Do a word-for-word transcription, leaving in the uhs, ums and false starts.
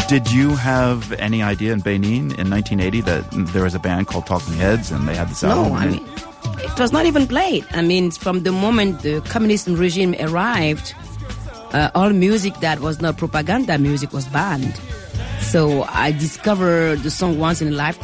Did you have any idea in Benin in nineteen eighty that there was a band called Talking Heads and they had this album? No, I mean, it was not even played. I mean, from the moment the communist regime arrived, uh, all music that was not propaganda music was banned. So I discovered the song once in a lifetime.